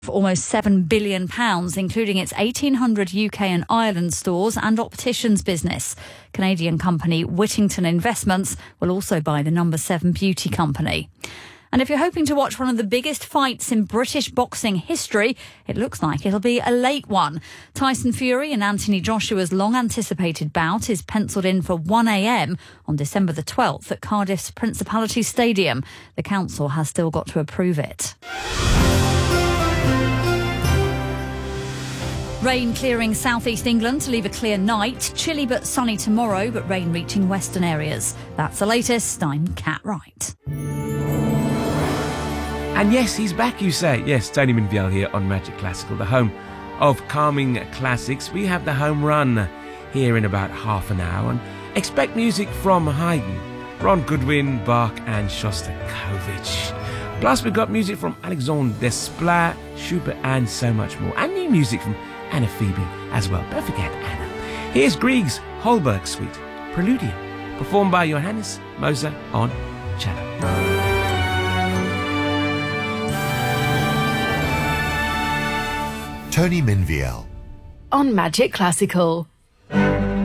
for almost £7 billion, including its 1,800 UK and Ireland stores and opticians business. Canadian company Whittington Investments will also buy the number 7 beauty company. And if you're hoping to watch one of the biggest fights in British boxing history, it looks like it'll be a late one. Tyson Fury and Anthony Joshua's long-anticipated bout is pencilled in for 1 a.m. on December the 12th at Cardiff's Principality Stadium. The council has still got to approve it. Rain clearing southeast England to leave a clear night. Chilly but sunny tomorrow, but rain reaching western areas. That's the latest. I'm Kat Wright. And yes, he's back, you say. Yes, Tony Minviel here on Magic Classical, the home of calming classics. We have the home run here in about half an hour. And expect music from Haydn, Ron Goodwin, Bach and Shostakovich. Plus, we've got music from Alexandre Desplat, Schubert and so much more. And new music from Anna Phoebe as well. Don't forget Anna. Here's Grieg's Holberg Suite, Preludium, performed by Johannes Moser on cello. Tony Minviel on Magic Classical.